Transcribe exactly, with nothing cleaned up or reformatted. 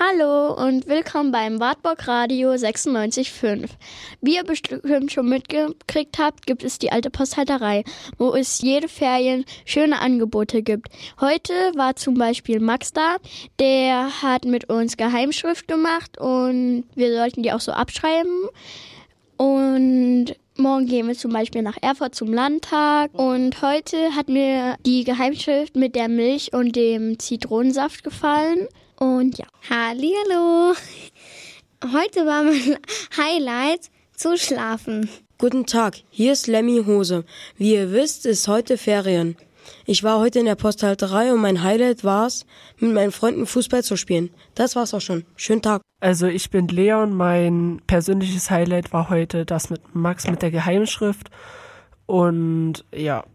Hallo und willkommen beim Wartburg Radio sechsundneunzig Komma fünf. Wie ihr bestimmt schon mitgekriegt habt, gibt es die alte Posthalterei, wo es jede Ferien schöne Angebote gibt. Heute war zum Beispiel Max da, der hat mit uns Geheimschrift gemacht und wir sollten die auch so abschreiben. Und morgen gehen wir zum Beispiel nach Erfurt zum Landtag und heute hat mir die Geheimschrift mit der Milch und dem Zitronensaft gefallen. Und ja. Hallihallo. Heute war mein Highlight zu schlafen. Guten Tag, hier ist Lemmy Hose. Wie ihr wisst, ist heute Ferien. Ich war heute in der Posthalterei und mein Highlight war's, mit meinen Freunden Fußball zu spielen. Das war's auch schon. Schönen Tag. Also ich bin Leon. Mein persönliches Highlight war heute das mit Max mit der Geheimschrift. Und ja.